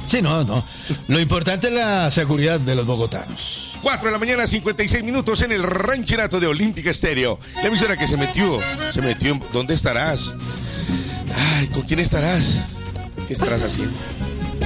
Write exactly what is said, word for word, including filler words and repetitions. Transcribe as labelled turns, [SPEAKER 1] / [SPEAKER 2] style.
[SPEAKER 1] Sí, no, no. Lo importante es la seguridad de los bogotanos.
[SPEAKER 2] cuatro de la mañana, cincuenta y seis minutos en el rancherato de Olímpica Estéreo. La emisora que se metió, se metió en... ¿Dónde estarás? Ay, ¿con quién estarás? ¿Qué estarás haciendo?